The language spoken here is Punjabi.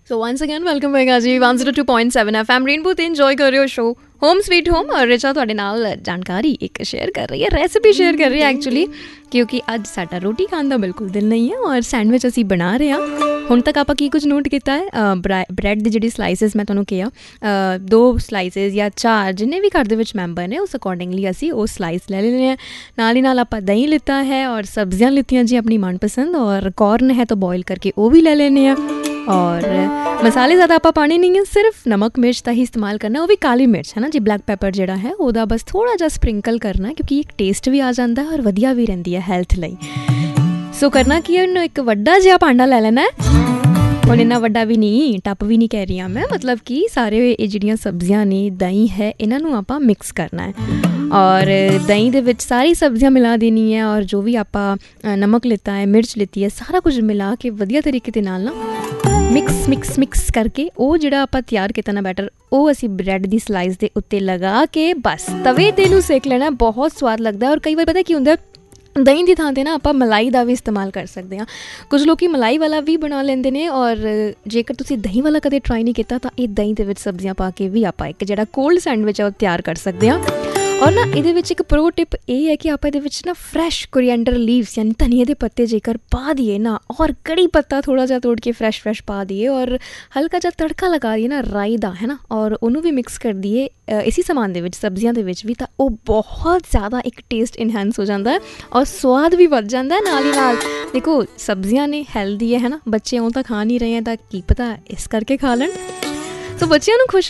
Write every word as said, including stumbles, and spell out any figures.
सो वंस अगेन वेलकम होएगा जी one zero two point seven F M rainbow ते इंजॉय कर रहे हो शो होम स्वीट होम। और रिचा ਤੁਹਾਡੇ ਨਾਲ ਜਾਣਕਾਰੀ ਇੱਕ शेयर कर रही है, रेसिपी शेयर कर रही है एक्चुअली, क्योंकि ਅੱਜ ਸਾਡਾ ਰੋਟੀ ਖਾਣ ਦਾ ਬਿਲਕੁਲ ਦਿਲ ਨਹੀਂ ਹੈ ਔਰ ਸੈਂਡਵਿਚ ਅਸੀਂ ਬਣਾ ਰਹੇ ਹਾਂ। ਹੁਣ ਤੱਕ ਆਪਾਂ ਕੀ ਕੁਝ ਨੋਟ ਕੀਤਾ ਹੈ, ਬ੍ਰੈਡ ਦੀ ਜਿਹੜੀ ਸਲਾਈਸਿਸ ਮੈਂ ਤੁਹਾਨੂੰ ਕਿਹਾ ਦੋ ਸਲਾਈਸਿਸ ਜਾਂ ਚਾਰ ਜਿੰਨੇ ਵੀ ਘਰ ਦੇ ਵਿੱਚ ਮੈਂਬਰ ਨੇ ਉਸ ਅਕੋਰਡਿੰਗਲੀ ਅਸੀਂ ਉਹ ਸਲਾਈਸ ਲੈ ਲੈਣੇ ਆ। ਨਾਲ ਹੀ ਨਾਲ ਆਪਾਂ ਦਹੀਂ ਲਿੱਤਾ ਹੈ ਔਰ ਸਬਜ਼ੀਆਂ ਲਿੱਤੀਆਂ ਜੀ ਆਪਣੀ ਮਨਪਸੰਦ, ਔਰ ਕੌਰਨ ਹੈ ਤਾਂ ਬੋਇਲ ਕਰਕੇ ਉਹ ਵੀ ਲੈ ਲੈਣੇ ਆ। और मसाले ज़्यादा आप पाने नहीं है, सिर्फ नमक मिर्च का ही इस्तेमाल करना, वो भी काली मिर्च है ना जी, ब्लैक पेपर जोड़ा है वो बस थोड़ा जा स्प्रिंकल करना, क्योंकि एक टेस्ट भी आ जाता है और वधिया भी रहिंदी है हैल्थ लई। सो करना की है, एक वड्डा जिहा भांडा ले लेना है, और इन्ना वड्डा भी नहीं, टप भी नहीं कह रही हाँ मैं, मतलब कि सारे ये जिहड़ियां सब्जियां ने दही है इन्हां नूं आपां मिक्स करना है और दही दे विच सारी सब्जियां मिला देनी है, और जो भी आपां नमक लिता है मिर्च लिती है सारा कुछ मिला के वधिया तरीके दे नाल ना मिक्स मिक्स मिक्स करके वो ਜਿਹੜਾ ਆਪਾਂ ਤਿਆਰ ਕੀਤਾ ਨਾ ਬੈਟਰ, ਉਹ ਅਸੀਂ ਬ੍ਰੈਡ ਦੀ ਸਲਾਈਸ ਦੇ ਉੱਤੇ ਲਗਾ ਕੇ ਬਸ ਤਵੇ 'ਤੇ ਨੂੰ ਸੇਕ ਲੈਣਾ। ਬਹੁਤ ਸਵਾਦ ਲੱਗਦਾ। ਔਰ ਕਈ ਵਾਰ ਪਤਾ ਕੀ ਹੁੰਦਾ, ਦਹੀਂ ਦੀ ਥਾਂ 'ਤੇ ਨਾ ਆਪਾਂ ਮਲਾਈ ਦਾ ਵੀ ਇਸਤੇਮਾਲ ਕਰ ਸਕਦੇ ਹਾਂ। ਕੁਝ ਲੋਕ ਮਲਾਈ ਵਾਲਾ ਵੀ ਬਣਾ ਲੈਂਦੇ ਨੇ, ਔਰ ਜੇਕਰ ਤੁਸੀਂ ਦਹੀਂ ਵਾਲਾ ਕਦੇ ਟਰਾਈ ਨਹੀਂ ਕੀਤਾ ਤਾਂ ਇਹ ਦਹੀਂ ਦੇ ਵਿੱਚ ਸਬਜ਼ੀਆਂ ਪਾ ਕੇ ਵੀ ਆਪਾਂ ਇੱਕ ਜਿਹੜਾ ਕੋਲਡ ਸੈਂਡਵਿਚ ਆ ਉਹ ਤਿਆਰ ਕਰ ਸਕਦੇ ਹਾਂ। ਔਰ ਨਾ ਇਹਦੇ ਵਿੱਚ ਇੱਕ ਪ੍ਰੋ ਟਿਪ ਇਹ ਹੈ ਕਿ ਆਪਾਂ ਇਹਦੇ ਵਿੱਚ ਨਾ ਫਰੈਸ਼ ਕੋਰੀਐਂਡਰ ਲੀਵਸ ਯਾਨੀ ਧਨੀਏ ਦੇ ਪੱਤੇ ਜੇਕਰ ਪਾ ਦੀਏ ਨਾ, ਔਰ ਕੜੀ ਪੱਤਾ ਥੋੜ੍ਹਾ ਜਿਹਾ ਤੋੜ ਕੇ ਫਰੈਸ਼ ਫਰੈਸ਼ ਪਾ ਦੀਏ, ਔਰ ਹਲਕਾ ਜਿਹਾ ਤੜਕਾ ਲਗਾ ਦੀਏ ਨਾ ਰਾਈ ਦਾ, ਹੈ ਨਾ, ਔਰ ਉਹਨੂੰ ਵੀ ਮਿਕਸ ਕਰ ਦੀਏ ਇਸੀ ਸਮਾਨ ਦੇ ਵਿੱਚ, ਸਬਜ਼ੀਆਂ ਦੇ ਵਿੱਚ ਵੀ, ਤਾਂ ਉਹ ਬਹੁਤ ਜ਼ਿਆਦਾ ਇੱਕ ਟੇਸਟ ਇਨਹੈਂਸ ਹੋ ਜਾਂਦਾ ਹੈ ਔਰ ਸਵਾਦ ਵੀ ਵੱਧ ਜਾਂਦਾ। ਨਾਲ ਹੀ ਨਾਲ ਦੇਖੋ ਸਬਜ਼ੀਆਂ ਨੇ ਹੈਲਦੀ ਹੈ, ਹੈ ਨਾ, ਬੱਚੇ ਉਹ ਤਾਂ ਖਾ ਨਹੀਂ ਰਹੇ ਹੈ ਤਾਂ ਕੀ ਪਤਾ ਇਸ ਕਰਕੇ ਖਾ ਲੈਣ। ਸੋ ਬੱਚਿਆਂ ਨੂੰ ਖੁਸ਼